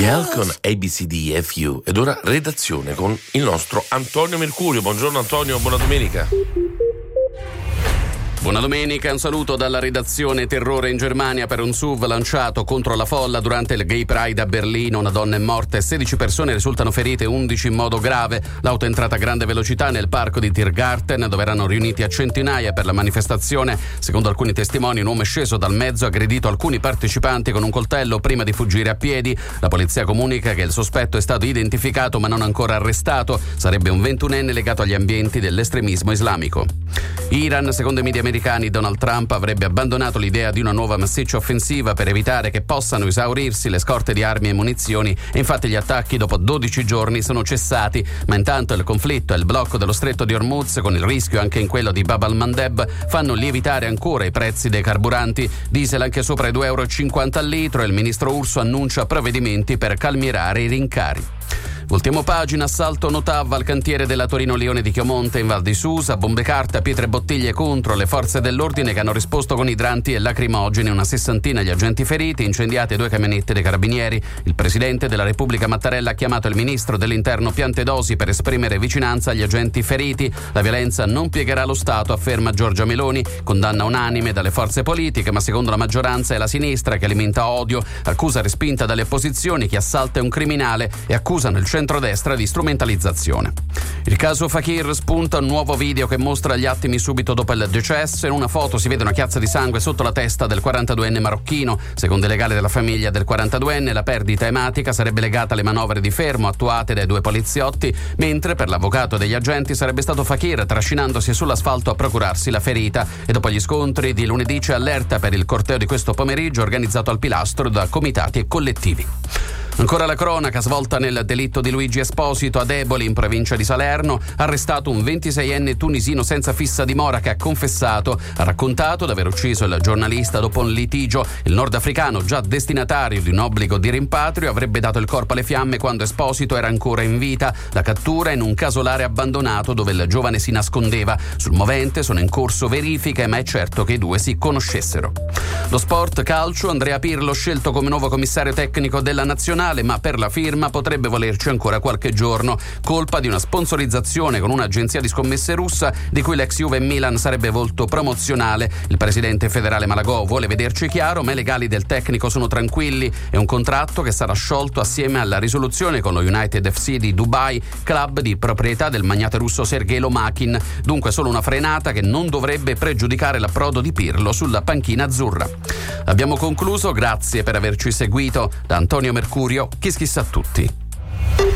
Gail con ABCDFU ed ora redazione con il nostro Antonio Mercurio. Buongiorno Antonio, buona domenica. Buona domenica, un saluto dalla redazione. Terrore in Germania per un SUV lanciato contro la folla durante il Gay Pride a Berlino. Una donna è morta e 16 persone risultano ferite, 11 in modo grave. L'auto è entrata a grande velocità nel parco di Tiergarten, dove erano riuniti a centinaia per la manifestazione. Secondo alcuni testimoni, un uomo è sceso dal mezzo e ha aggredito alcuni partecipanti con un coltello prima di fuggire a piedi. La polizia comunica che il sospetto è stato identificato ma non ancora arrestato. Sarebbe un 21enne legato agli ambienti dell'estremismo islamico. Iran, secondo i media americani, Donald Trump avrebbe abbandonato l'idea di una nuova massiccia offensiva per evitare che possano esaurirsi le scorte di armi e munizioni, e infatti gli attacchi dopo 12 giorni sono cessati, ma intanto il conflitto e il blocco dello stretto di Hormuz, con il rischio anche in quello di Bab al-Mandeb, fanno lievitare ancora i prezzi dei carburanti, diesel anche sopra i €2,50 al litro, e il ministro Urso annuncia provvedimenti per calmierare i rincari. Ultimo pagina, assalto Notav al cantiere della Torino Lione di Chiomonte in Val di Susa, bombe carta, pietre e bottiglie contro le forze dell'ordine che hanno risposto con idranti e lacrimogeni, una sessantina gli agenti feriti, incendiate 2 camionette dei carabinieri. Il presidente della Repubblica Mattarella ha chiamato il ministro dell'Interno Piantedosi per esprimere vicinanza agli agenti feriti. La violenza non piegherà lo Stato, afferma Giorgia Meloni, condanna unanime dalle forze politiche, ma secondo la maggioranza è la sinistra che alimenta odio, accusa respinta dalle opposizioni chi assalta è un criminale e accusano il centrodestra di strumentalizzazione. Il caso Fakir spunta un nuovo video che mostra gli attimi subito dopo il decesso. In una foto si vede una chiazza di sangue sotto la testa del 42enne marocchino. Secondo i legali della famiglia del 42enne, la perdita ematica sarebbe legata alle manovre di fermo attuate dai 2 poliziotti, mentre per l'avvocato degli agenti sarebbe stato Fakir trascinandosi sull'asfalto a procurarsi la ferita. E dopo gli scontri di lunedì c'è allerta per il corteo di questo pomeriggio organizzato al Pilastro da comitati e collettivi. Ancora la cronaca, svolta nel delitto di Luigi Esposito ad Eboli in provincia di Salerno, arrestato un 26enne tunisino senza fissa dimora che ha confessato, ha raccontato di aver ucciso il giornalista dopo un litigio. Il nordafricano, già destinatario di un obbligo di rimpatrio, avrebbe dato il corpo alle fiamme quando Esposito era ancora in vita. La cattura in un casolare abbandonato dove il giovane si nascondeva. Sul movente sono in corso verifiche, ma è certo che i 2 si conoscessero. Lo sport calcio, Andrea Pirlo scelto come nuovo commissario tecnico della nazionale, ma per la firma potrebbe volerci ancora qualche giorno, colpa di una sponsorizzazione con un'agenzia di scommesse russa di cui l'ex Juve Milan sarebbe volto promozionale. Il presidente federale Malagò vuole vederci chiaro, ma i legali del tecnico sono tranquilli. È un contratto che sarà sciolto assieme alla risoluzione con lo United FC di Dubai, club di proprietà del magnate russo Sergej Lomakin. Dunque solo una frenata che non dovrebbe pregiudicare l'approdo di Pirlo sulla panchina azzurra. Abbiamo concluso, grazie per averci seguito. Da Antonio Mercurio, Kiss Kiss a tutti.